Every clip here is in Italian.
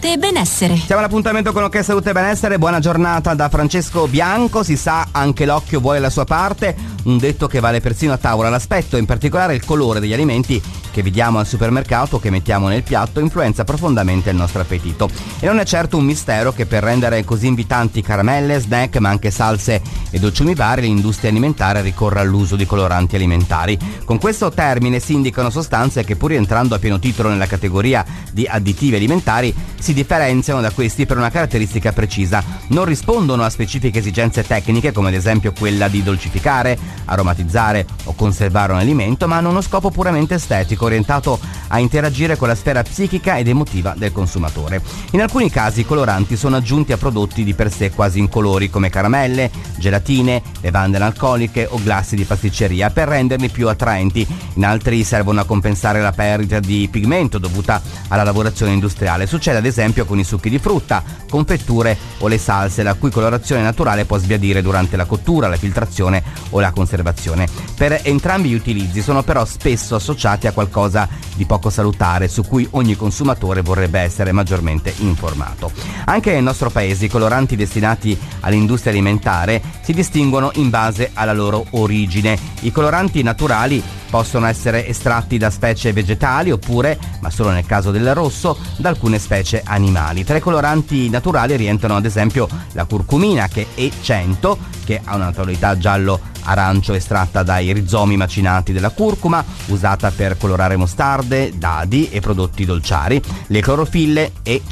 salute e benessere. Siamo all'appuntamento con OK Salute e Benessere. Buona giornata da Francesco Bianco. Si sa, anche l'occhio vuole la sua parte, un detto che vale persino a tavola. L'aspetto, in particolare il colore degli alimenti che vediamo al supermercato o che mettiamo nel piatto, influenza profondamente il nostro appetito. E non è certo un mistero che per rendere così invitanti caramelle, snack, ma anche salse e dolciumi vari, l'industria alimentare ricorre all'uso di coloranti alimentari. Con questo termine si indicano sostanze che, pur rientrando a pieno titolo nella categoria di additivi alimentari, si differenziano da questi per una caratteristica precisa. Non rispondono a specifiche esigenze tecniche, come ad esempio quella di dolcificare, aromatizzare o conservare un alimento, ma hanno uno scopo puramente estetico, orientato a interagire con la sfera psichica ed emotiva del consumatore. In alcuni casi i coloranti sono aggiunti a prodotti di per sé quasi incolori, come caramelle, gelatine, bevande analcoliche o glassi di pasticceria, per renderli più attraenti. In altri servono a compensare la perdita di pigmento dovuta alla lavorazione industriale. Succede ad esempio con i succhi di frutta, confetture o le salse, la cui colorazione naturale può sbiadire durante la cottura, la filtrazione o la conservazione. Per entrambi gli utilizzi sono però spesso associati a qualcosa di poco salutare, su cui ogni consumatore vorrebbe essere maggiormente informato. Anche nel nostro paese i coloranti destinati all'industria alimentare si distinguono in base alla loro origine. I coloranti naturali possono essere estratti da specie vegetali oppure, ma solo nel caso del rosso, da alcune specie animali. Tra i coloranti naturali rientrano ad esempio la curcumina, che è E100, che ha una tonalità giallo-arancio estratta dai rizomi macinati della curcuma, usata per colorare mostarde, dadi e prodotti dolciari. Le clorofille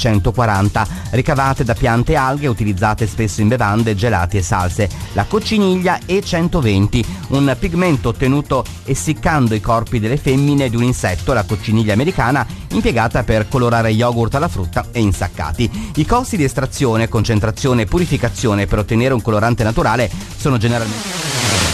E140, ricavate da piante e alghe, utilizzate spesso in bevande, gelati e salse. La cocciniglia E120, un pigmento ottenuto essiccando i corpi delle femmine di un insetto, la cocciniglia americana, impiegata per colorare yogurt alla frutta e insaccati. I costi di estrazione, concentrazione e purificazione per ottenere un colorante naturale sono generalmente